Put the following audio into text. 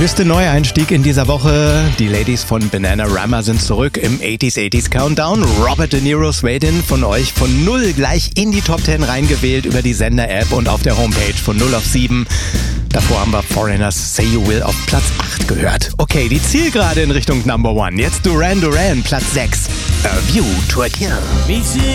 Höchste Neueinstieg in dieser Woche. Die Ladies von Bananarama sind zurück im 80s Countdown. Robert De Niro's Wait-In von euch von 0 gleich in die Top 10 reingewählt über die Sender-App und auf der Homepage von 0 auf 7. Davor haben wir Foreigners Say You Will auf Platz 8 gehört. Okay, die Zielgerade in Richtung Number 1. Jetzt Duran Duran, Platz 6. A View to a Kill.